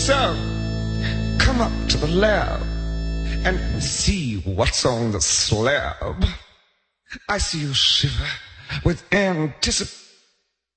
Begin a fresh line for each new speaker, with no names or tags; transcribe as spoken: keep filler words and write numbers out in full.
So, come up to the lab and see what's on the slab. I see you shiver with anticipation.